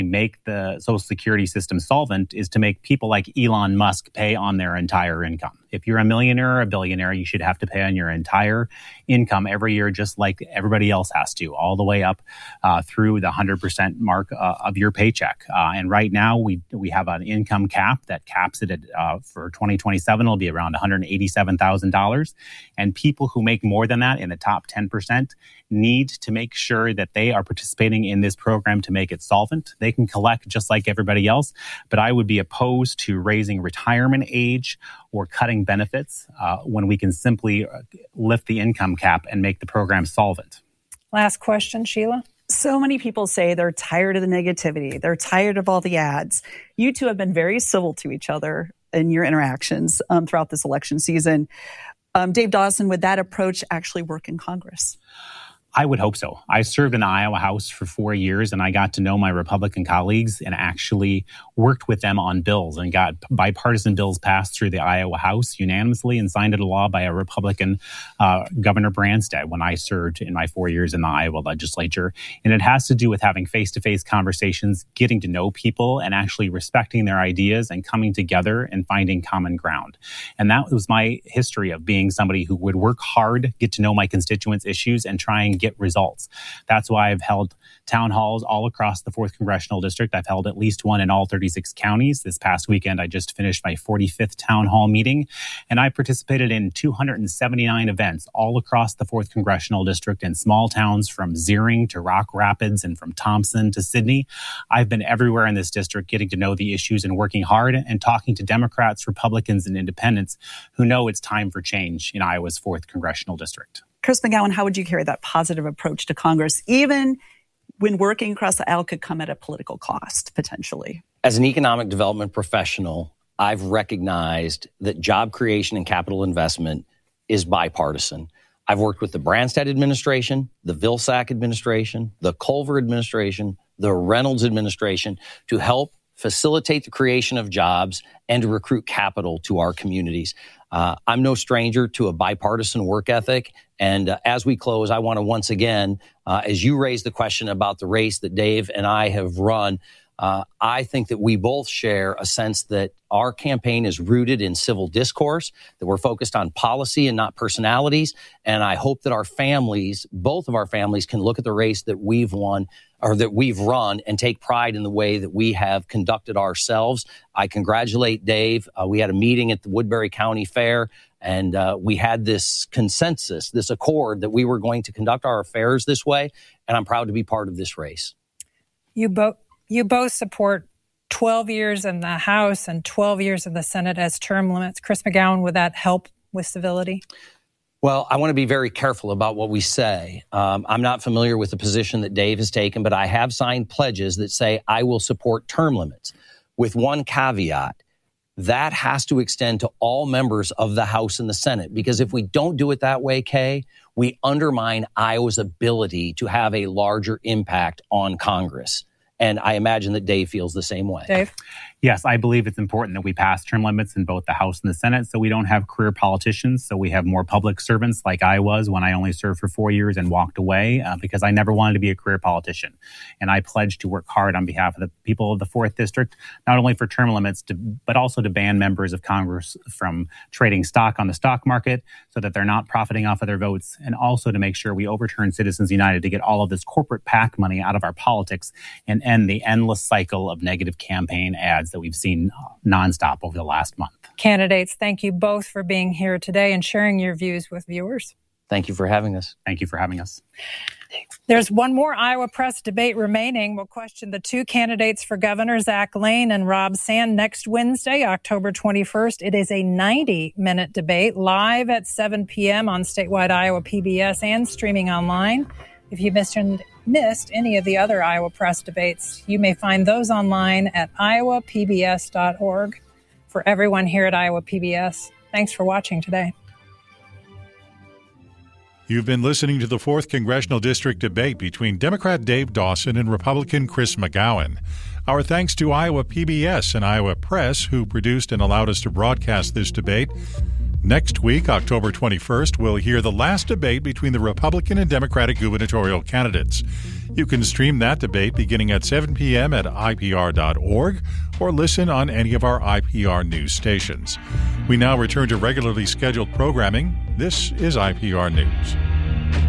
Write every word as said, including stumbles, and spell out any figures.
make the Social Security system solvent is to make people like Elon Musk pay on their entire income. If you're a millionaire or a billionaire, you should have to pay on your entire income every year, just like everybody else has to, all the way up uh, through the one hundred percent mark uh, of your paycheck. Uh, and right now, we we have an income cap that caps it at, uh, for twenty twenty-seven, it'll be around one hundred eighty-seven thousand dollars. And people who make more than that in the top ten percent need to make sure that they are participating in this program to make it solvent. They can collect just like everybody else, but I would be opposed to raising retirement age or cutting benefits uh, when we can simply lift the income cap and make the program solvent. Last question, Sheila. So many people say they're tired of the negativity. They're tired of all the ads. You two have been very civil to each other in your interactions um, throughout this election season. Um, Dave Dawson, would that approach actually work in Congress? I would hope so. I served in the Iowa House for four years, and I got to know my Republican colleagues and actually worked with them on bills and got bipartisan bills passed through the Iowa House unanimously and signed into law by a Republican uh, Governor Branstad when I served in my four years in the Iowa legislature. And it has to do with having face-to-face conversations, getting to know people, and actually respecting their ideas and coming together and finding common ground. And that was my history of being somebody who would work hard, get to know my constituents' issues, and try and get results. That's why I've held town halls all across the fourth Congressional District. I've held at least one in all thirty-six counties. This past weekend, I just finished my forty-fifth town hall meeting, and I participated in two hundred seventy-nine events all across the fourth Congressional District in small towns from Zering to Rock Rapids and from Thompson to Sydney. I've been everywhere in this district getting to know the issues and working hard and talking to Democrats, Republicans, and independents who know it's time for change in Iowa's fourth Congressional District. Chris McGowan, how would you carry that positive approach to Congress, even when working across the aisle could come at a political cost, potentially? As an economic development professional, I've recognized that job creation and capital investment is bipartisan. I've worked with the Branstad administration, the Vilsack administration, the Culver administration, the Reynolds administration to help facilitate the creation of jobs and to recruit capital to our communities. Uh, I'm no stranger to a bipartisan work ethic. And uh, as we close, I want to once again, uh, as you raised the question about the race that Dave and I have run, uh, I think that we both share a sense that our campaign is rooted in civil discourse, that we're focused on policy and not personalities. And I hope that our families, both of our families, can look at the race that we've won or that we've run and take pride in the way that we have conducted ourselves. I congratulate Dave. Uh, we had a meeting at the Woodbury County Fair, and uh, we had this consensus, this accord that we were going to conduct our affairs this way, and I'm proud to be part of this race. You both you both support twelve years in the House and twelve years in the Senate as term limits. Chris McGowan, would that help with civility? Well, I want to be very careful about what we say. Um, I'm not familiar with the position that Dave has taken, but I have signed pledges that say I will support term limits with one caveat. That has to extend to all members of the House and the Senate, because if we don't do it that way, Kay, we undermine Iowa's ability to have a larger impact on Congress. And I imagine that Dave feels the same way. Dave? Yes, I believe it's important that we pass term limits in both the House and the Senate so we don't have career politicians, so we have more public servants like I was when I only served for four years and walked away uh, because I never wanted to be a career politician. And I pledged to work hard on behalf of the people of the fourth District, not only for term limits, to, but also to ban members of Congress from trading stock on the stock market so that they're not profiting off of their votes, and also to make sure we overturn Citizens United to get all of this corporate PAC money out of our politics and end the endless cycle of negative campaign ads that we've seen nonstop over the last month. Candidates, thank you both for being here today and sharing your views with viewers. Thank you for having us. Thank you for having us. There's one more Iowa Press debate remaining. We'll question the two candidates for governor, Zach Lane and Rob Sand, next Wednesday, October twenty-first. It is a ninety-minute debate live at seven p.m. on statewide Iowa P B S and streaming online. If you missed, missed any of the other Iowa Press debates, you may find those online at iowa p b s dot org. For everyone here at Iowa P B S, thanks for watching today. You've been listening to the fourth Congressional District debate between Democrat Dave Dawson and Republican Chris McGowan. Our thanks to Iowa P B S and Iowa Press, who produced and allowed us to broadcast this debate. Next week, October twenty-first, we'll hear the last debate between the Republican and Democratic gubernatorial candidates. You can stream that debate beginning at seven p.m. at I P R dot org or listen on any of our I P R news stations. We now return to regularly scheduled programming. This is I P R News.